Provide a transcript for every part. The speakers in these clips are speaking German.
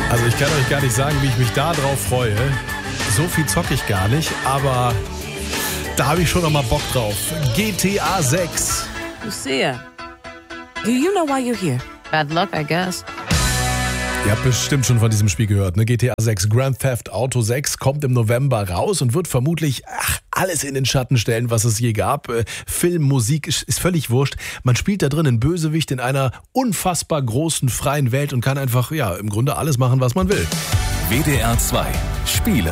Also ich kann euch gar nicht sagen, wie ich mich da drauf freue. So viel zocke ich gar nicht, aber da habe ich schon noch mal Bock drauf. GTA 6. Lucia, do you know why you're here? Bad luck, I guess. Ihr habt bestimmt schon von diesem Spiel gehört, ne? GTA 6, Grand Theft Auto 6 kommt im November raus und wird vermutlich alles in den Schatten stellen, was es je gab. Film, Musik ist völlig wurscht. Man spielt da drin einen Bösewicht in einer unfassbar großen, freien Welt und kann einfach, im Grunde alles machen, was man will. WDR 2 Spiele.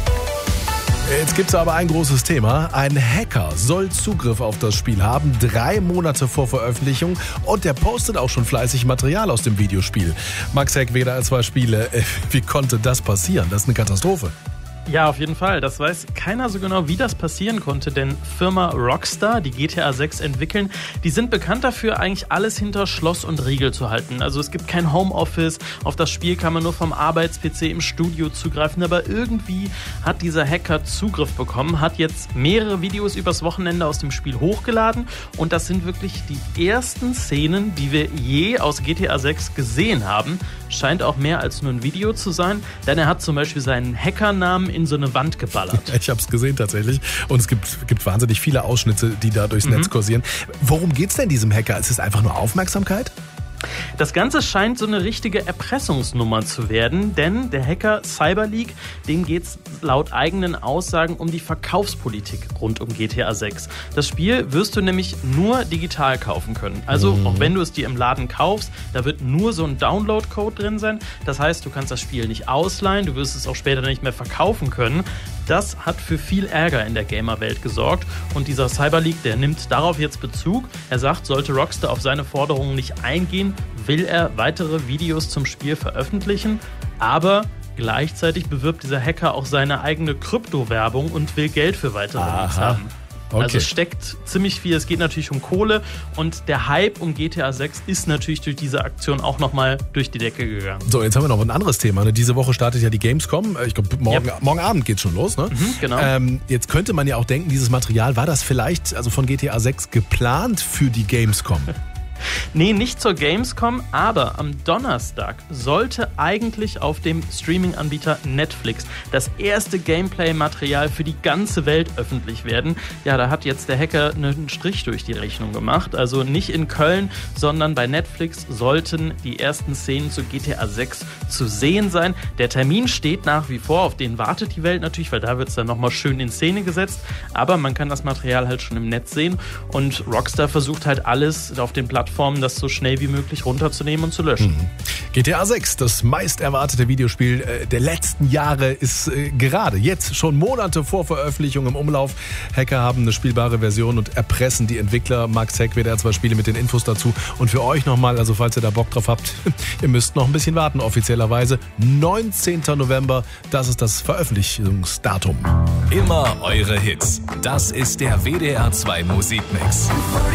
Jetzt gibt's aber ein großes Thema. Ein Hacker soll Zugriff auf das Spiel haben, 3 Monate vor Veröffentlichung, und der postet auch schon fleißig Material aus dem Videospiel. Max Heck, WDR 2 Spiele. Wie konnte das passieren? Das ist eine Katastrophe. Ja, auf jeden Fall. Das weiß keiner so genau, wie das passieren konnte, denn Firma Rockstar, die GTA 6 entwickeln, die sind bekannt dafür, eigentlich alles hinter Schloss und Riegel zu halten. Also es gibt kein Homeoffice, auf das Spiel kann man nur vom Arbeits-PC im Studio zugreifen, aber irgendwie hat dieser Hacker Zugriff bekommen, hat jetzt mehrere Videos übers Wochenende aus dem Spiel hochgeladen, und das sind wirklich die ersten Szenen, die wir je aus GTA 6 gesehen haben. Scheint auch mehr als nur ein Video zu sein, denn er hat zum Beispiel seinen Hackernamen in so eine Wand geballert. Ich habe es gesehen tatsächlich, und es gibt wahnsinnig viele Ausschnitte, die da durchs Netz kursieren. Worum geht's denn diesem Hacker? Ist es einfach nur Aufmerksamkeit? Das Ganze scheint so eine richtige Erpressungsnummer zu werden, denn der Hacker Cyberleak, dem geht es laut eigenen Aussagen um die Verkaufspolitik rund um GTA 6. Das Spiel wirst du nämlich nur digital kaufen können. Also auch wenn du es dir im Laden kaufst, da wird nur so ein Download-Code drin sein. Das heißt, du kannst das Spiel nicht ausleihen, du wirst es auch später nicht mehr verkaufen können. Das hat für viel Ärger in der Gamer-Welt gesorgt, und dieser Cyberleak, der nimmt darauf jetzt Bezug. Er sagt, sollte Rockstar auf seine Forderungen nicht eingehen, will er weitere Videos zum Spiel veröffentlichen, aber gleichzeitig bewirbt dieser Hacker auch seine eigene Kryptowerbung und will Geld für weitere Leaks haben. Okay. Also es steckt ziemlich viel, es geht natürlich um Kohle, und der Hype um GTA 6 ist natürlich durch diese Aktion auch nochmal durch die Decke gegangen. So, jetzt haben wir noch ein anderes Thema. Ne? Diese Woche startet ja die Gamescom. Ich glaube, morgen Abend geht's schon los. Ne? Genau. Jetzt könnte man ja auch denken, dieses Material, war das vielleicht von GTA 6 geplant für die Gamescom? Nee, nicht zur Gamescom, aber am Donnerstag sollte eigentlich auf dem Streaming-Anbieter Netflix das erste Gameplay-Material für die ganze Welt öffentlich werden. Ja, da hat jetzt der Hacker einen Strich durch die Rechnung gemacht. Also nicht in Köln, sondern bei Netflix sollten die ersten Szenen zu GTA 6 zu sehen sein. Der Termin steht nach wie vor, auf den wartet die Welt natürlich, weil da wird es dann nochmal schön in Szene gesetzt. Aber man kann das Material halt schon im Netz sehen, und Rockstar versucht halt alles auf den Plattformen, das so schnell wie möglich runterzunehmen und zu löschen. GTA 6, das meist erwartete Videospiel der letzten Jahre, ist gerade jetzt schon Monate vor Veröffentlichung im Umlauf. Hacker haben eine spielbare Version und erpressen die Entwickler. Max Heck, WDR 2 Spiele, mit den Infos dazu. Und für euch nochmal, also falls ihr da Bock drauf habt, ihr müsst noch ein bisschen warten, offiziellerweise. 19. November, das ist das Veröffentlichungsdatum. Immer eure Hits. Das ist der WDR 2 Musikmix.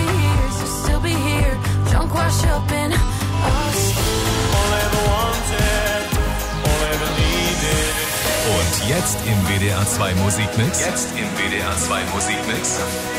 Drunk, wash up in us. All ever wanted, all ever needed. Und jetzt im WDR 2 Musikmix.